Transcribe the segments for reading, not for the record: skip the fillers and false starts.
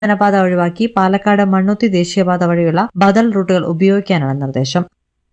പാത ഒഴിവാക്കി പാലക്കാട് മണ്ണുത്തി ദേശീയപാത വഴിയുള്ള ബദൽ റൂട്ടുകൾ ഉപയോഗിക്കാനാണ് നിർദ്ദേശം.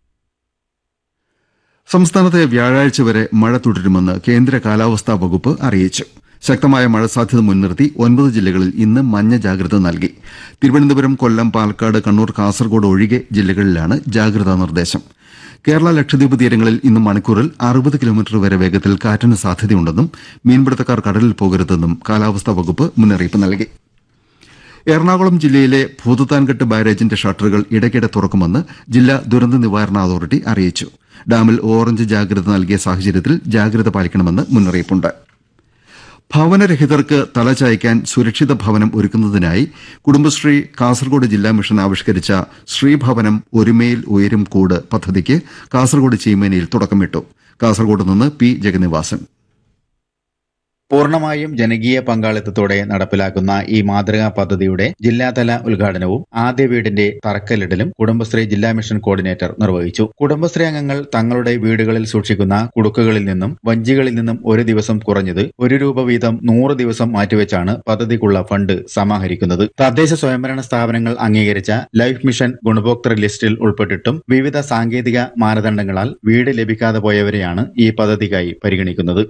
സംസ്ഥാനത്ത് വ്യാഴാഴ്ച വരെ മഴ തുടരുമെന്ന് കേന്ദ്ര കാലാവസ്ഥാ വകുപ്പ് അറിയിച്ചു. ശക്തമായ മഴ സാധ്യത മുൻനിർത്തി 9 ജില്ലകളിൽ ഇന്ന് മഞ്ഞ ജാഗ്രത നൽകി. തിരുവനന്തപുരം, കൊല്ലം, പാലക്കാട്, കണ്ണൂർ, കാസർഗോഡ് ഒഴികെ ജില്ലകളിലാണ് ജാഗ്രതാ നിർദ്ദേശം. കേരള ലക്ഷദ്വീപ് തീരങ്ങളിൽ ഇന്ന് മണിക്കൂറിൽ 60 കിലോമീറ്റർ വരെ വേഗത്തിൽ കാറ്റിന് സാധ്യതയുണ്ടെന്നും മീൻപിടുത്തക്കാർ കടലിൽ പോകരുതെന്നും കാലാവസ്ഥാ വകുപ്പ് മുന്നറിയിപ്പ് നൽകി. എറണാകുളം ജില്ലയിലെ ഭൂതത്താൻകെട്ട് ബാരേജിന്റെ ഷട്ടറുകൾ ഇടയ്ക്കിടെ തുറക്കുമെന്ന് ജില്ലാ ദുരന്ത നിവാരണ അതോറിറ്റി അറിയിച്ചു. ഡാമിൽ ഓറഞ്ച് ജാഗ്രത നൽകിയ സാഹചര്യത്തിൽ ജാഗ്രത പാലിക്കണമെന്ന് മുന്നറിയിപ്പുണ്ട്. ഭവനരഹിതർക്ക് തലചായ്ക്കാൻ സുരക്ഷിത ഭവനം ഒരുക്കുന്നതിനായി കുടുംബശ്രീ കാസർഗോഡ് ജില്ലാ മിഷൻ ആവിഷ്കരിച്ച ശ്രീഭവനം ഒരുമയിൽ ഉയരും കൂട് പദ്ധതിക്ക് കാസർഗോഡ് ചീമേനിയിൽ തുടക്കമിട്ടു. കാസർഗോഡ് നിന്ന് പി ജഗന്നിവാസൻ. പൂർണ്ണമായും ജനകീയ പങ്കാളിത്തത്തോടെ നടപ്പിലാക്കുന്ന ഈ മാതൃകാ പദ്ധതിയുടെ ജില്ലാതല ഉദ്ഘാടനവും ആദ്യ വീടിന്റെ തറക്കല്ലിടലും കുടുംബശ്രീ ജില്ലാ മിഷൻ കോർഡിനേറ്റർ നിർവഹിച്ചു. കുടുംബശ്രീ അംഗങ്ങൾ തങ്ങളുടെ വീടുകളിൽ സൂക്ഷിക്കുന്ന കുടുക്കുകളിൽ നിന്നും വഞ്ചികളിൽ നിന്നും ഒരു ദിവസം കുറഞ്ഞത് ₹1 വീതം 100 ദിവസം മാറ്റിവെച്ചാണ് പദ്ധതിക്കുള്ള ഫണ്ട് സമാഹരിക്കുന്നത്. തദ്ദേശ സ്വയംഭരണ സ്ഥാപനങ്ങൾ അംഗീകരിച്ച ലൈഫ് മിഷൻ ഗുണഭോക്തൃ ലിസ്റ്റിൽ ഉൾപ്പെട്ടിട്ടും വിവിധ സാങ്കേതിക മാനദണ്ഡങ്ങളാൽ വീട് ലഭിക്കാതെ പോയവരെയാണ് ഈ പദ്ധതിക്കായി പരിഗണിക്കുന്നത്.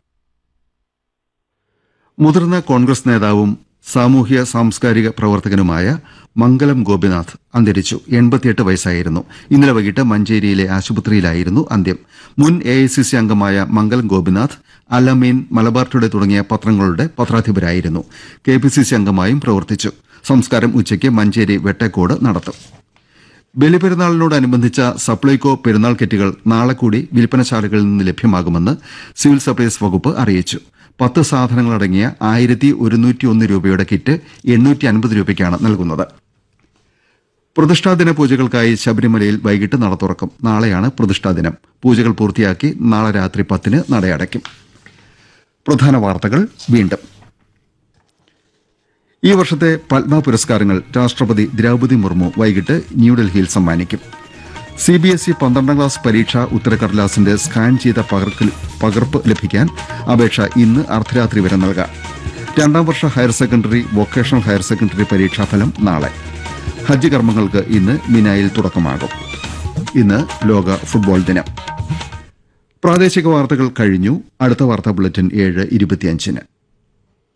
മുതിർന്ന കോൺഗ്രസ് നേതാവും സാമൂഹ്യ സാംസ്കാരിക പ്രവർത്തകനുമായ മംഗലം ഗോപിനാഥ് അന്തരിച്ചു. 88 വയസ്സായിരുന്നു. ഇന്നലെ വൈകിട്ട് മഞ്ചേരിയിലെ ആശുപത്രിയിലായിരുന്നു അന്ത്യം. മുൻ AICC അംഗമായ മംഗലം ഗോപിനാഥ് അലമീൻ, മലബാർ ടുഡേ തുടങ്ങിയ പത്രങ്ങളുടെ പത്രാധിപരായിരുന്നു. KPCC അംഗമായും പ്രവർത്തിച്ചു. സംസ്കാരം ഉച്ചയ്ക്ക് മഞ്ചേരി വെട്ടക്കോട് നടത്തും. ബലിപെരുന്നാളിനോടനുബന്ധിച്ച സപ്ലൈകോ പെരുന്നാൾ കിറ്റുകൾ നാളെ കൂടി വിൽപ്പനശാലകളിൽ നിന്ന് ലഭ്യമാകുമെന്ന് സിവിൽ സപ്ലൈസ് വകുപ്പ് അറിയിച്ചു. 10 സാധനങ്ങളടങ്ങിയ 1101 രൂപയുടെ കിറ്റ് 850 രൂപയ്ക്കാണ് നൽകുന്നത്. പ്രതിഷ്ഠാദിന പൂജകൾക്കായി ശബരിമലയിൽ വൈകിട്ട് നട തുറക്കും. നാളെയാണ് പ്രതിഷ്ഠാദിനം. പൂജകൾ പൂർത്തിയാക്കി നാളെ രാത്രി 10-ന് നടയടയ്ക്കും. പ്രധാന വാർത്തകൾ വീണ്ടും. ഈ വർഷത്തെ പത്മ പുരസ്കാരങ്ങൾ രാഷ്ട്രപതി ദ്രൌപദി മുർമു വൈകിട്ട് ന്യൂഡൽഹിയിൽ സമ്മാനിക്കും. CBSE 12ാം ക്ലാസ് പരീക്ഷാ ഉത്തരക്കടലാസിന്റെ സ്കാൻ ചെയ്ത പകർപ്പ് ലഭിക്കാൻ അപേക്ഷ ഇന്ന് അർദ്ധരാത്രി വരെ നൽകാം. 2ാം വർഷ higher secondary, vocational higher secondary പരീക്ഷാഫലം നാളെ. ഹജ്ജ് കർമ്മങ്ങൾക്ക് ഇന്ന് മിനായിൽ തുടക്കമാകും. ഇന്ന് ലോക ഫുട്ബോൾ ദിനം. പ്രാദേശിക വാർത്തകൾ കഴിഞ്ഞു. അടുത്ത വാർത്താ ബുള്ളറ്റിൻ 7:25-ന്.